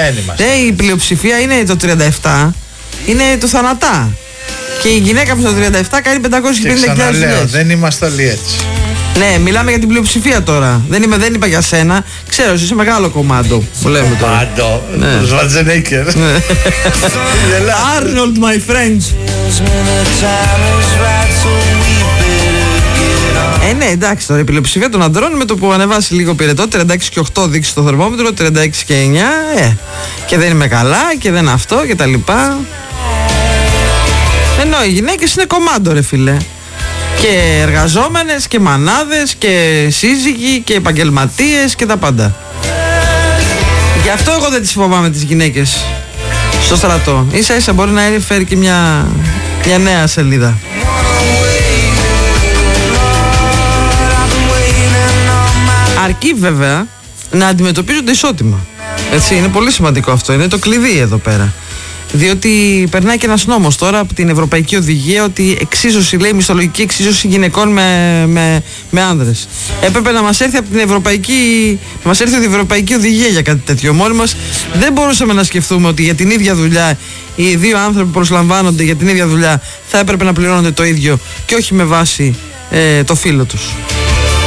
Η πλειοψηφία είναι το 37, είναι το θανατά. Και η γυναίκα από το 37 κάνει 550.000 δουλειές. Δεν είμαστε όλοι έτσι. Ναι, μιλάμε για την πλειοψηφία τώρα. Δεν είπα για σένα. Ξέρω, είσαι μεγάλο κομμάτι που λέμε τώρα. Κομμάτι. Σβατζενέικερ. Arnold, my friends. Ναι, εντάξει τώρα η πλειοψηφία των αντρών με το που ανεβάσει λίγο πυρετό, 36 και 8 δείξει το θερμόμετρο, 36 και 9, και δεν είμαι καλά και δεν αυτό και τα λοιπά. Ενώ οι γυναίκες είναι κομμάτι, ρε φίλε. Και εργαζόμενες και μανάδες και σύζυγοι και επαγγελματίες και τα πάντα. Γι' αυτό εγώ δεν τις φοβάμαι τις γυναίκες στο στρατό. Ίσα ίσα μπορεί να φέρει και μια νέα σελίδα. Αρκεί βέβαια να αντιμετωπίζονται ισότιμα. Έτσι, είναι πολύ σημαντικό αυτό. Είναι το κλειδί εδώ πέρα. Διότι περνάει και ένας νόμος τώρα από την Ευρωπαϊκή Οδηγία ότι εξίσωση, λέει, μισθολογική εξίσωση γυναικών με άνδρες. Έπρεπε να μας έρθει από την Ευρωπαϊκή Οδηγία για κάτι τέτοιο. Μόνοι μας δεν μπορούσαμε να σκεφτούμε ότι για την ίδια δουλειά οι δύο άνθρωποι που προσλαμβάνονται για την ίδια δουλειά θα έπρεπε να πληρώνονται το ίδιο και όχι με βάση το φύλο τους.